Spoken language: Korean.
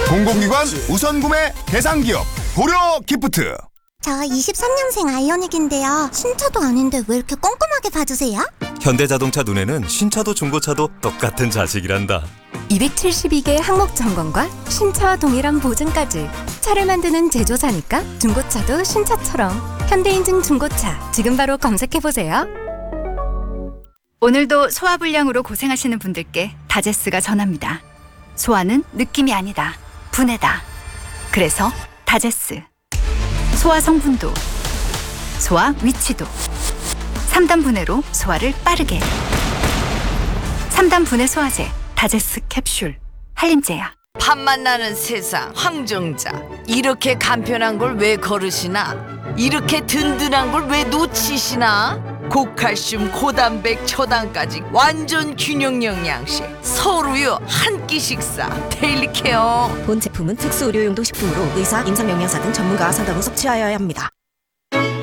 공공기관 우선 구매 대상 기업 고려 기프트. 저 23년생 아이오닉인데요. 신차도 아닌데 왜 이렇게 꼼꼼하게 봐주세요? 현대자동차 눈에는 신차도 중고차도 똑같은 자식이란다. 272개 항목 점검과 신차와 동일한 보증까지. 차를 만드는 제조사니까 중고차도 신차처럼. 현대인증 중고차 지금 바로 검색해보세요. 오늘도 소화불량으로 고생하시는 분들께 다제스가 전합니다. 소화는 느낌이 아니다. 분해다. 그래서 다제스. 소화 성분도, 소화 위치도 3단 분해로 소화를 빠르게. 3단 분해 소화제 다제스 캡슐 한림제야. 밥맛 나는 세상 황정자. 이렇게 간편한 걸 왜 거르시나? 이렇게 든든한 걸 왜 놓치시나? 고칼슘, 고단백, 초당까지 완전 균형 영양식. 서울우유 한 끼 식사 데일리 케어. 본 제품은 특수 의료용도 식품으로 의사, 임상영양사 등 전문가와 상담 후 섭취하여야 합니다.